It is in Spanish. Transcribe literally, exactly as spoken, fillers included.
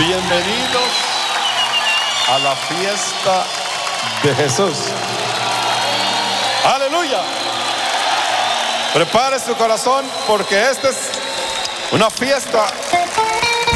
Bienvenidos a la fiesta de Jesús. Aleluya. Prepare su corazón porque esta es una fiesta